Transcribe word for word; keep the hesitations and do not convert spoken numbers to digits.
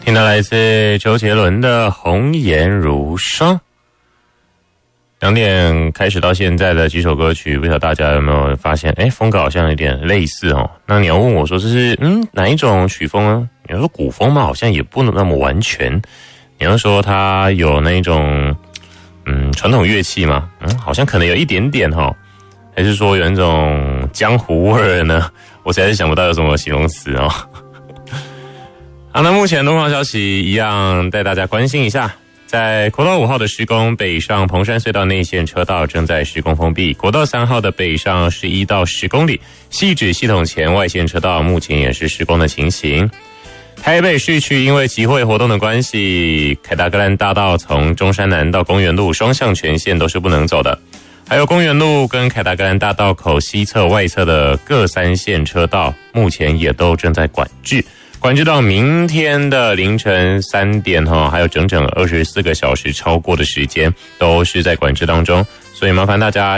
听到来自周杰伦的《红颜如霜》。两点开始到现在的几首歌曲，不晓得大家有没有发现，哎，风格好像有点类似哦。那你要问我说这是嗯哪一种曲风呢？你要说古风嘛，好像也不能那么完全。你要说它有那种嗯传统乐器嘛，嗯，好像可能有一点点哈、哦，还是说有那种江湖味儿呢？我实在是想不到有什么形容词哦。好，那目前路况消息一样带大家关心一下。在国道五号的施工，北上蓬山隧道内线车道正在施工封闭。国道三号的北上十一到十公里，汐止系统前外线车道目前也是施工的情形。台北市区因为集会活动的关系，凯达格兰大道从中山南到公园路双向全线都是不能走的。还有公园路跟凯达格兰大道口西侧外侧的各三线车道，目前也都正在管制。管制到明天的凌晨三点哈，还有整整二十四个小时超过的时间，都是在管制当中，所以麻烦大家